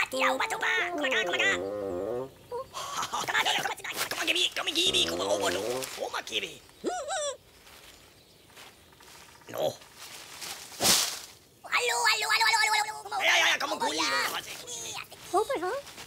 Tidak, ubat coba. Kumakan. Come on, Gibi. Kuma over no. Oma Gibi. No. Halo. Ya, kamu kuli. Over, huh?